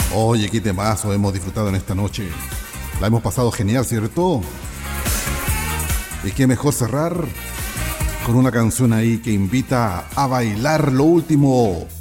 Oye, qué temazo hemos disfrutado en esta noche. La hemos pasado genial, ¿cierto? Y qué mejor cerrar con una canción ahí que invita a bailar lo último